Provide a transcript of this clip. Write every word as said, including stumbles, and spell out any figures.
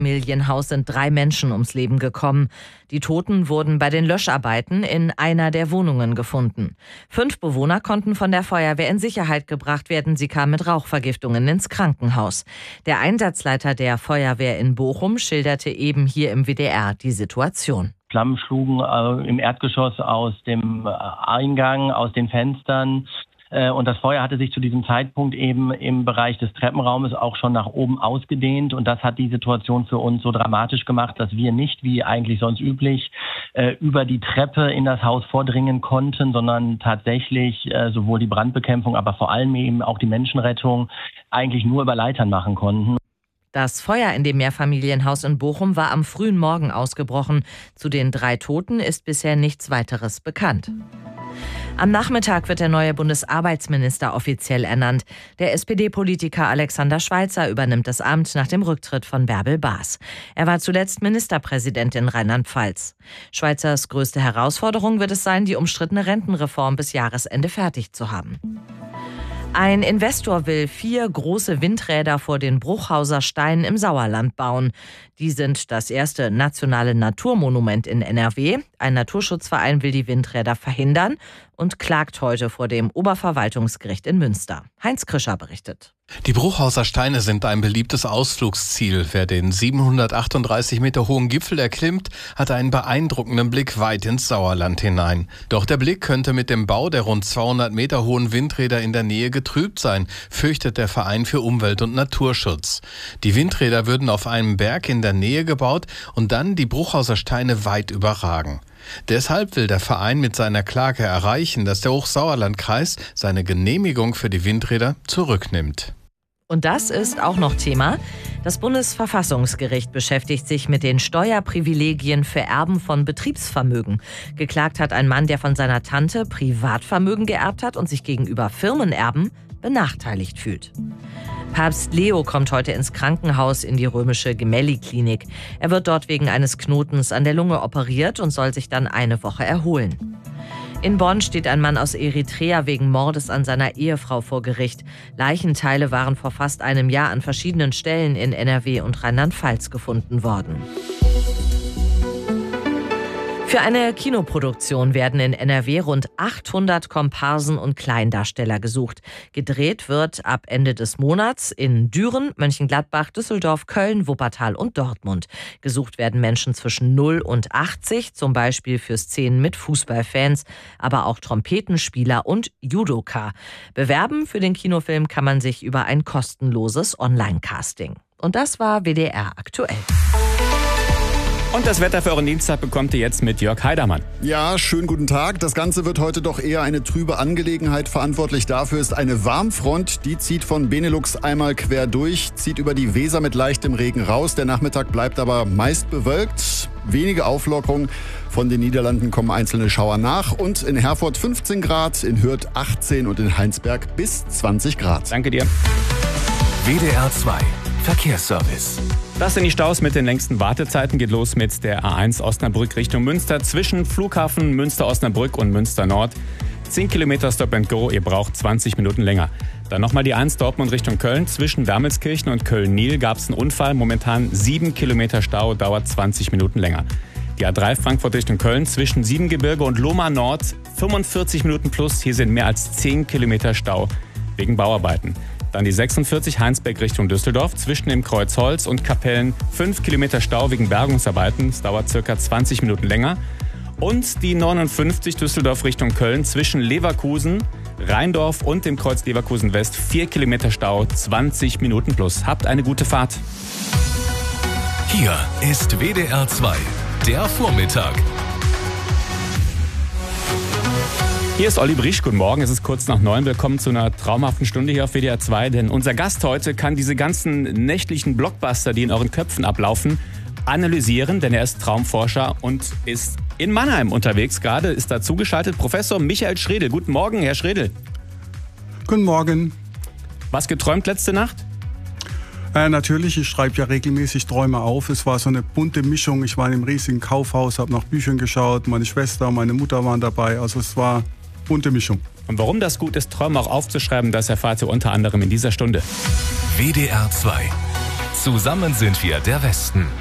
Familienhaus sind drei Menschen ums Leben gekommen. Die Toten wurden bei den Löscharbeiten in einer der Wohnungen gefunden. Fünf Bewohner konnten von der Feuerwehr in Sicherheit gebracht werden. Sie kamen mit Rauchvergiftungen ins Krankenhaus. Der Einsatzleiter der Feuerwehr in Bochum schilderte eben hier im W D R die Situation. Flammen schlugen äh, im Erdgeschoss aus dem Eingang, aus den Fenstern. Und das Feuer hatte sich zu diesem Zeitpunkt eben im Bereich des Treppenraumes auch schon nach oben ausgedehnt. Und das hat die Situation für uns so dramatisch gemacht, dass wir nicht, wie eigentlich sonst üblich, über die Treppe in das Haus vordringen konnten, sondern tatsächlich sowohl die Brandbekämpfung, aber vor allem eben auch die Menschenrettung eigentlich nur über Leitern machen konnten. Das Feuer in dem Mehrfamilienhaus in Bochum war am frühen Morgen ausgebrochen. Zu den drei Toten ist bisher nichts weiteres bekannt. Am Nachmittag wird der neue Bundesarbeitsminister offiziell ernannt. Der S P D-Politiker Alexander Schweitzer übernimmt das Amt nach dem Rücktritt von Bärbel Baas. Er war zuletzt Ministerpräsident in Rheinland-Pfalz. Schweitzers größte Herausforderung wird es sein, die umstrittene Rentenreform bis Jahresende fertig zu haben. Ein Investor will vier große Windräder vor den Bruchhauser Steinen im Sauerland bauen. Die sind das erste nationale Naturmonument in N R W. Ein Naturschutzverein will die Windräder verhindern und klagt heute vor dem Oberverwaltungsgericht in Münster. Heinz Krischer berichtet. Die Bruchhauser Steine sind ein beliebtes Ausflugsziel. Wer den siebenhundertachtunddreißig Meter hohen Gipfel erklimmt, hat einen beeindruckenden Blick weit ins Sauerland hinein. Doch der Blick könnte mit dem Bau der rund zweihundert Meter hohen Windräder in der Nähe getrübt sein, fürchtet der Verein für Umwelt- und Naturschutz. Die Windräder würden auf einem Berg in der Nähe gebaut und dann die Bruchhauser Steine weit überragen. Deshalb will der Verein mit seiner Klage erreichen, dass der Hochsauerlandkreis seine Genehmigung für die Windräder zurücknimmt. Und das ist auch noch Thema. Das Bundesverfassungsgericht beschäftigt sich mit den Steuerprivilegien für Erben von Betriebsvermögen. Geklagt hat ein Mann, der von seiner Tante Privatvermögen geerbt hat und sich gegenüber Firmenerben benachteiligt fühlt. Papst Leo kommt heute ins Krankenhaus in die römische Gemelli-Klinik. Er wird dort wegen eines Knotens an der Lunge operiert und soll sich dann eine Woche erholen. In Bonn steht ein Mann aus Eritrea wegen Mordes an seiner Ehefrau vor Gericht. Leichenteile waren vor fast einem Jahr an verschiedenen Stellen in N R W und Rheinland-Pfalz gefunden worden. Für eine Kinoproduktion werden in N R W rund achthundert Komparsen und Kleindarsteller gesucht. Gedreht wird ab Ende des Monats in Düren, Mönchengladbach, Düsseldorf, Köln, Wuppertal und Dortmund. Gesucht werden Menschen zwischen null und achtzig, zum Beispiel für Szenen mit Fußballfans, aber auch Trompetenspieler und Judoka. Bewerben für den Kinofilm kann man sich über ein kostenloses Online-Casting. Und das war W D R aktuell. Und das Wetter für euren Dienstag bekommt ihr jetzt mit Jörg Heidermann. Ja, schönen guten Tag. Das Ganze wird heute doch eher eine trübe Angelegenheit. Verantwortlich dafür ist eine Warmfront. Die zieht von Benelux einmal quer durch, zieht über die Weser mit leichtem Regen raus. Der Nachmittag bleibt aber meist bewölkt. Wenige Auflockerung. Von den Niederlanden kommen einzelne Schauer nach. Und in Herford fünfzehn Grad, in Hürth achtzehn und in Heinsberg bis zwanzig Grad. Danke dir. W D R zwei Verkehrsservice. Das sind die Staus mit den längsten Wartezeiten. Geht los mit der A eins Osnabrück Richtung Münster zwischen Flughafen Münster-Osnabrück und Münster-Nord. zehn Kilometer Stop and Go, ihr braucht zwanzig Minuten länger. Dann nochmal die eins Dortmund Richtung Köln. Zwischen Wermelskirchen und Köln-Nil gab es einen Unfall. Momentan sieben Kilometer Stau, dauert zwanzig Minuten länger. Die A drei Frankfurt Richtung Köln zwischen Siebengebirge und Lohmar Nord fünfundvierzig Minuten plus. Hier sind mehr als zehn Kilometer Stau wegen Bauarbeiten. Dann die sechsundvierzig Heinsberg Richtung Düsseldorf zwischen dem Kreuzholz und Kapellen fünf Kilometer Stau wegen Bergungsarbeiten. Es dauert circa zwanzig Minuten länger. Und die neunundfünfzig Düsseldorf Richtung Köln zwischen Leverkusen, Rheindorf und dem Kreuz Leverkusen West vier Kilometer Stau, zwanzig Minuten plus. Habt eine gute Fahrt. Hier ist W D R zwei, der Vormittag. Hier ist Olli Brisch, guten Morgen, es ist kurz nach neun. Willkommen zu einer traumhaften Stunde hier auf W D R zwei, denn unser Gast heute kann diese ganzen nächtlichen Blockbuster, die in euren Köpfen ablaufen, analysieren, denn er ist Traumforscher und ist in Mannheim unterwegs. Gerade ist da zugeschaltet Professor Michael Schredel. Guten Morgen, Herr Schredel. Guten Morgen. Was geträumt letzte Nacht? Äh, natürlich, ich schreibe ja regelmäßig Träume auf. Es war so eine bunte Mischung. Ich war in einem riesigen Kaufhaus, habe nach Büchern geschaut. Meine Schwester, meine Mutter waren dabei. Also es war bunte Mischung. Und warum das gut ist, Träume auch aufzuschreiben, das erfahrt ihr unter anderem in dieser Stunde. W D R zwei. Zusammen sind wir der Westen.